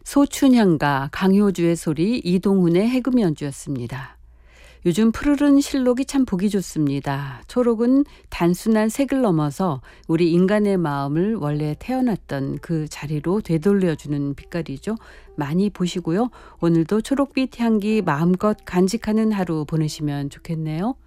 소춘향과 강효주의 소리, 이동훈의 해금 연주였습니다. 요즘 푸르른 실록이 참 보기 좋습니다. 초록은 단순한 색을 넘어서 우리 인간의 마음을 원래 태어났던 그 자리로 되돌려주는 빛깔이죠. 많이 보시고요. 오늘도 초록빛 향기 마음껏 간직하는 하루 보내시면 좋겠네요.